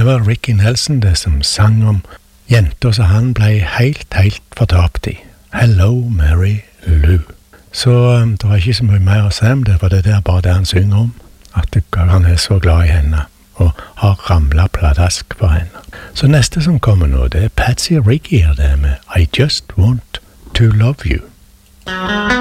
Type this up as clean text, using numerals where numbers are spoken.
var Ricky Nelson det som sang om jenter som han ble helt fortapt i. Hello, Mary Lou. Så det var ikke så mye mer å si om det, for det er bare det han synger om. At han er så glad i henne, og har ramlet pladask for henne. Så neste som kommer nå, det er Patsy Ricky, det med I Just Want to Love You.